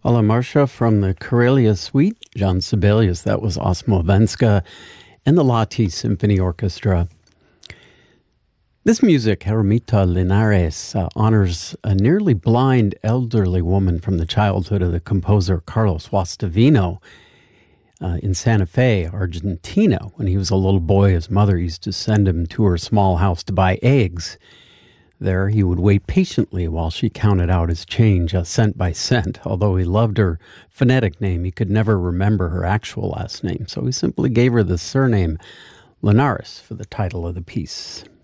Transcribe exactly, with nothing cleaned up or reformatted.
Alla Marsha from the Karelia Suite, John Sibelius, that was Osmo Venska, and the Lahti Symphony Orchestra. This music, Ermita Linares, uh, honors a nearly blind elderly woman from the childhood of the composer Carlos Guastavino uh, in Santa Fe, Argentina. When he was a little boy, his mother used to send him to her small house to buy eggs. There, he would wait patiently while she counted out his change, uh, cent by cent. Although he loved her phonetic name, he could never remember her actual last name, so he simply gave her the surname Linares for the title of the piece.